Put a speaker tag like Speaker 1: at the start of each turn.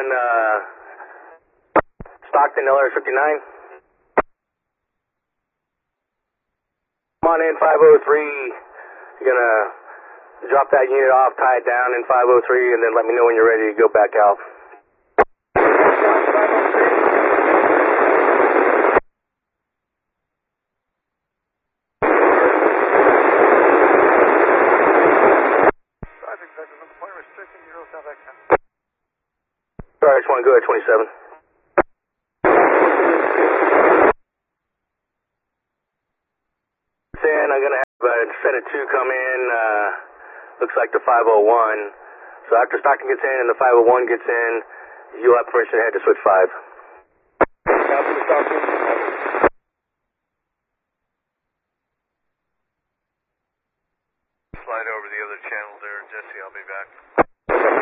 Speaker 1: Stockton, LR59. Come on in, 503. You're gonna drop that unit off, tie it down in 503, and then let me know when you're ready to go back out. Sorry, I just want to go at 27. I'm going to have a set of 2 come in, looks like the 501. So after Stockton gets in and the 501 gets in, you'll have permission to head to switch 5. Copy, Stockton.